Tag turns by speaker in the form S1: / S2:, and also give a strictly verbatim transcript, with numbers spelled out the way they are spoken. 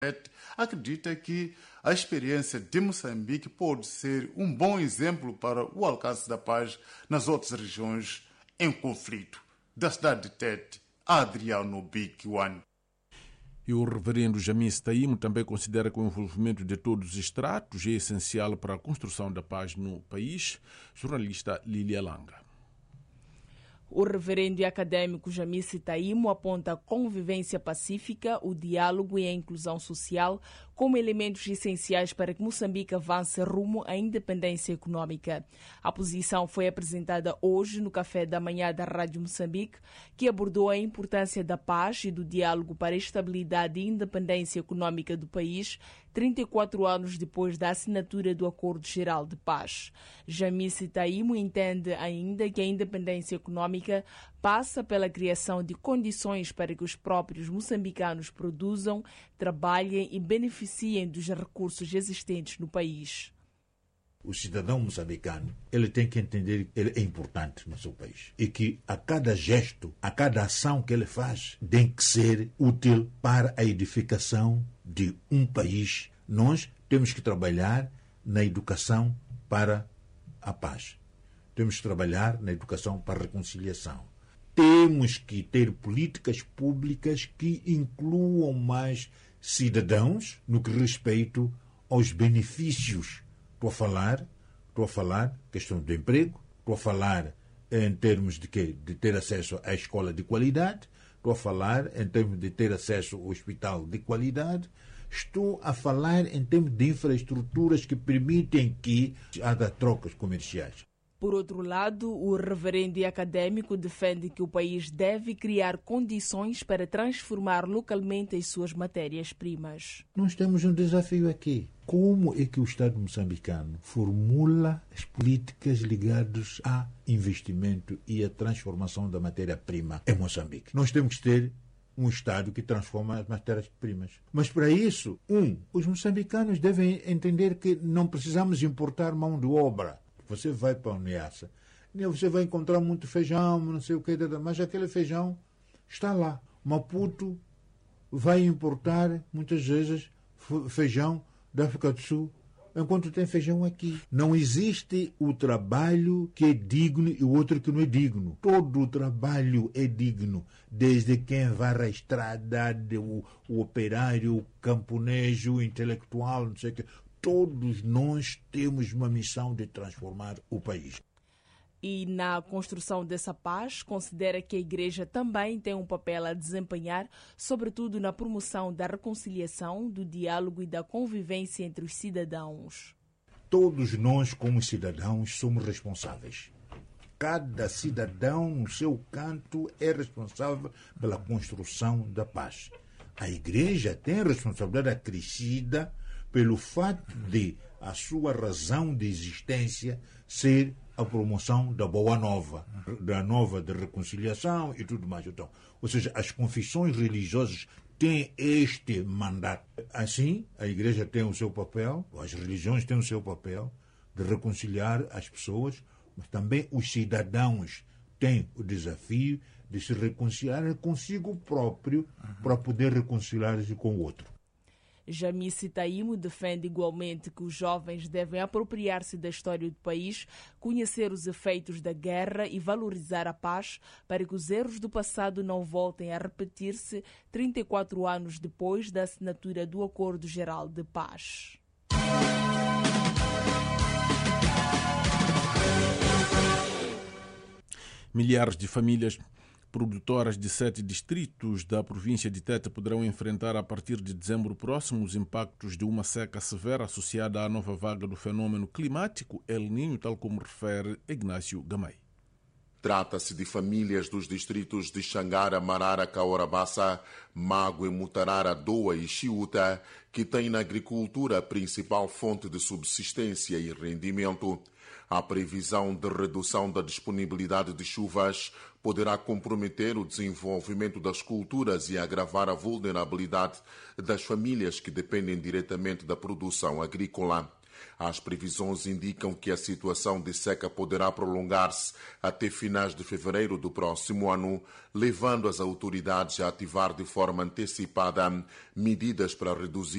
S1: acredita que a experiência de Moçambique pode ser um bom exemplo para o alcance da paz nas outras regiões em conflito. Da cidade de Tete, Adriano Biquiwan.
S2: E o reverendo Jamis Taimo também considera que o envolvimento de todos os estratos é essencial para a construção da paz no país. Jornalista Lilia Langa.
S3: O reverendo e acadêmico Jamis Taimo aponta a convivência pacífica, o diálogo e a inclusão social como elementos essenciais para que Moçambique avance rumo à independência econômica. A posição foi apresentada hoje no café da manhã da Rádio Moçambique, que abordou a importância da paz e do diálogo para a estabilidade e independência econômica do país, trinta e quatro anos depois da assinatura do Acordo Geral de Paz. Jamis Taimo entende ainda que a independência econômica passa pela criação de condições para que os próprios moçambicanos produzam, trabalhem e beneficiem dos recursos existentes no país.
S4: O cidadão moçambicano, ele tem que entender que ele é importante no seu país e que a cada gesto, a cada ação que ele faz, tem que ser útil para a edificação de um país. Nós temos que trabalhar na educação para a paz. Temos que trabalhar na educação para a reconciliação. Temos que ter políticas públicas que incluam mais cidadãos no que respeita aos benefícios. Estou a falar, estou a falar questão do emprego, estou a falar em termos de quê? De ter acesso à escola de qualidade, estou a falar em termos de ter acesso ao hospital de qualidade, estou a falar em termos de infraestruturas que permitem que haja trocas comerciais.
S3: Por outro lado, o reverendo e acadêmico defende que o país deve criar condições para transformar localmente as suas matérias-primas.
S4: Nós temos um desafio aqui. Como é que o Estado moçambicano formula as políticas ligadas a investimento e a transformação da matéria-prima em Moçambique? Nós temos que ter um Estado que transforma as matérias-primas. Mas para isso, um, os moçambicanos devem entender que não precisamos importar mão de obra. Você vai para a Niassa, você vai encontrar muito feijão, não sei o que, mas aquele feijão está lá. Maputo vai importar, muitas vezes, feijão da África do Sul, enquanto tem feijão aqui. Não existe o trabalho que é digno e o outro que não é digno. Todo o trabalho é digno, desde quem varre a estrada, o, o operário, o camponês, o intelectual, não sei o que. Todos nós temos uma missão de transformar o país.
S3: E na construção dessa paz, considera que a Igreja também tem um papel a desempenhar, sobretudo na promoção da reconciliação, do diálogo e da convivência entre os cidadãos.
S4: Todos nós, como cidadãos, somos responsáveis. Cada cidadão, no seu canto, é responsável pela construção da paz. A Igreja tem responsabilidade acrescida pelo fato de a sua razão de existência ser a promoção da boa nova, da nova de reconciliação e tudo mais. Então, ou seja, as confissões religiosas têm este mandato. Assim, a Igreja tem o seu papel, as religiões têm o seu papel de reconciliar as pessoas, mas também os cidadãos têm o desafio de se reconciliar consigo próprio para poder reconciliar-se com o outro.
S3: Jamis Taimo defende igualmente que os jovens devem apropriar-se da história do país, conhecer os efeitos da guerra e valorizar a paz para que os erros do passado não voltem a repetir-se trinta e quatro anos depois da assinatura do Acordo Geral de Paz.
S2: Milhares de famílias produtoras de sete distritos da província de Tete poderão enfrentar a partir de dezembro próximo os impactos de uma seca severa associada à nova vaga do fenômeno climático El Niño, tal como refere Ignácio Gamay.
S5: Trata-se de famílias dos distritos de Xangara, Marara, Caorabassa, Mague, Mutarara, Doa e Chiuta, que têm na agricultura a principal fonte de subsistência e rendimento. A previsão de redução da disponibilidade de chuvas poderá comprometer o desenvolvimento das culturas e agravar a vulnerabilidade das famílias que dependem diretamente da produção agrícola. As previsões indicam que a situação de seca poderá prolongar-se até finais de fevereiro do próximo ano, levando as autoridades a ativar de forma antecipada medidas para reduzir